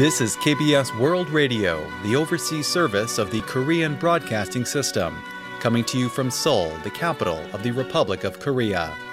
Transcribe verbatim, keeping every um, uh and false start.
This is K B S World Radio, the overseas service of the Korean Broadcasting System, coming to you from Seoul, the capital of the Republic of Korea.